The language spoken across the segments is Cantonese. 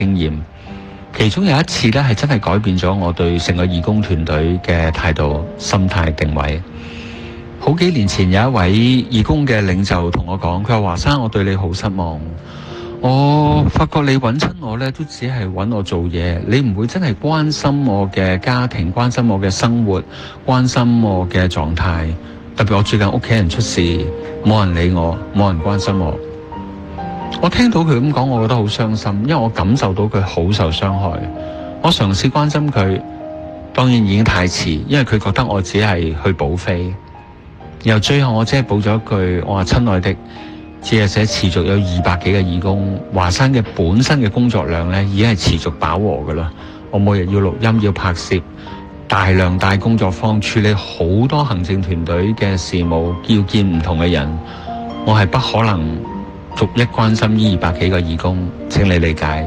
經驗。其中有一次咧，係真係改變咗我對成個義工團隊嘅態度、心態定位。好幾年前有一位義工嘅領袖同我講，佢話華山，我對你好失望。我發覺你揾親我咧，都只係揾我做嘢，你唔會真係關心我嘅家庭，關心我嘅生活，關心我嘅狀態。特別我最近屋企人出事，冇人理我，冇人關心我。我聽到佢咁講，我覺得好傷心，因為我感受到佢好受傷害。我嘗試關心佢，當然已經太遲，因為佢覺得我只係去補飛。然後最後我只係補咗一句，我話親愛的，只係寫持續有200幾個義工，華山嘅本身嘅工作量咧已經係持續飽和噶啦。我每日要錄音，要拍攝，大量大工作坊，處理好多行政團隊嘅事務，要見唔同嘅人，我係不可能逐一關心呢200幾個義工，請你理解。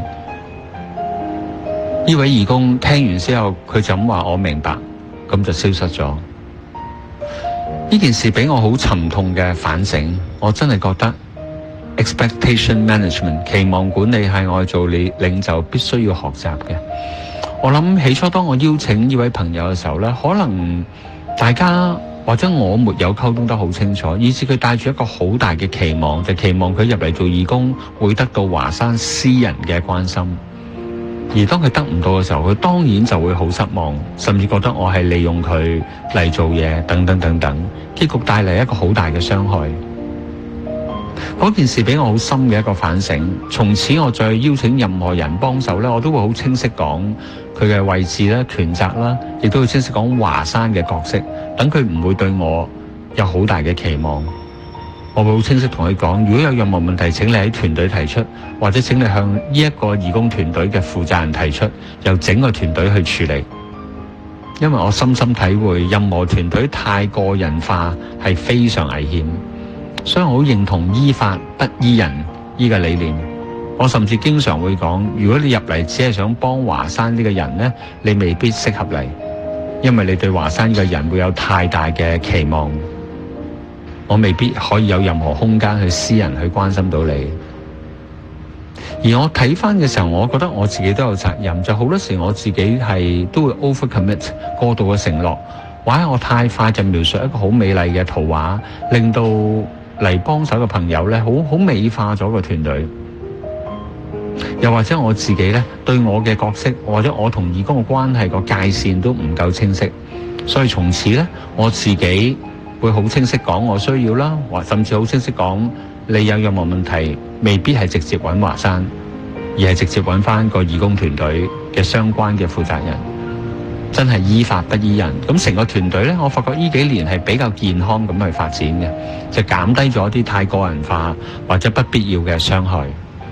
呢位義工聽完之後，佢就咁話我明白，咁就消失咗。呢件事俾我好沉痛嘅反省，我真係覺得 expectation management 期望管理係我做領袖必須要學習嘅。我諗起初當我邀請呢位朋友嘅時候呢，可能大家或者我沒有溝通得好清楚，以致佢帶住一個好大嘅期望，就期望佢入嚟做義工會得到華山私人嘅關心。而當佢得唔到嘅時候，佢當然就會好失望，甚至覺得我係利用佢嚟做嘢等等等等，結局帶嚟一個好大嘅傷害。嗰件事俾我好深嘅一個反省，從此我再邀請任何人幫手呢，我都會好清晰講佢嘅位置啦、權責啦，亦都會清晰講華山嘅角色，等佢唔會對我有好大嘅期望。我會好清晰同佢講，如果有任何問題，請你喺團隊提出，或者請你向呢一個義工團隊嘅負責人提出，由整個團隊去處理。因為我深深體會，任何團隊太個人化係非常危險，所以我好認同依法不依人呢個理念。我甚至經常會講，如果你入嚟只係想幫華山呢個人呢，你未必適合嚟，因為你對華山呢個人會有太大嘅期望。我未必可以有任何空間去私人去關心到你。而我睇翻嘅時候，我覺得我自己都有責任，就好多時我自己係都會 overcommit 過度嘅承諾，或者我太快就描述一個好美麗嘅圖畫，令到嚟幫手嘅朋友咧好美化咗個團隊。又或者我自己咧對我嘅角色或者我同義工嘅關係個界線都唔夠清晰，所以從此咧我自己會好清晰講我需要啦，或甚至好清晰講你有任何問題，未必係直接揾華山，而係直接揾翻個義工團隊嘅相關嘅負責人，真係依法不依人。咁成個團隊呢，我發覺呢幾年係比較健康咁去發展嘅，就減低咗啲太個人化或者不必要嘅傷害。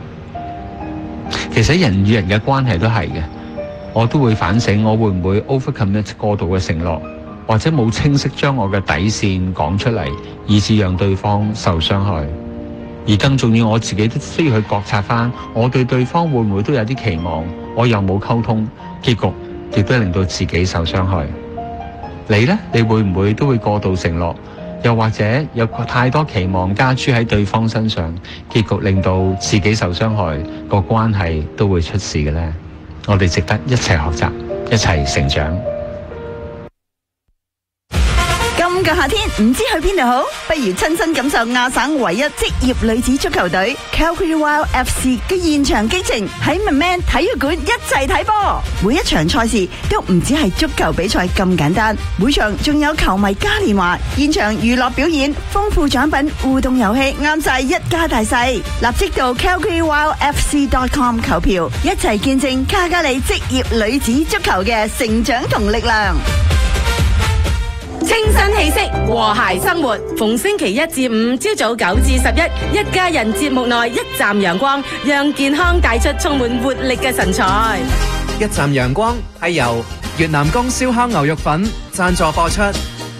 其實人與人嘅關係都係嘅，我都會反省我會唔會 overcommit 過度嘅承諾，或者冇清晰將我嘅底線講出嚟，以致讓對方受傷害。而更重要，我自己都需要去覺察翻，我對對方會唔會都有啲期望，我又冇溝通，結局亦都令到自己受傷害。你呢？你會唔會都會過度承諾，又或者有太多期望加諸喺對方身上，結局令到自己受傷害，個關係都會出事嘅呢？我哋值得一齊學習，一齊成長。 今個夏天唔知去邊度好，不如親身感受亞省唯一職業女子足球隊 Calgary Wild FC 嘅現場激情，喺 McMahon 體育館一齊睇波。每一場賽事都唔止係足球比賽咁簡單，每場仲有球迷嘉年華、現場娛樂表演、豐富獎品、互動遊戲，啱晒一家大細。立即到 CalgaryWildFC.com 購票，一齊見證卡加里職業女子足球嘅成長同力量。 清新氣息，和諧生活。逢星期一至五朝早9至11，一家人節目內一站陽光，讓健康帶出充滿活力嘅神采。 一站陽光係由越南宮燒烤牛肉粉贊助播出。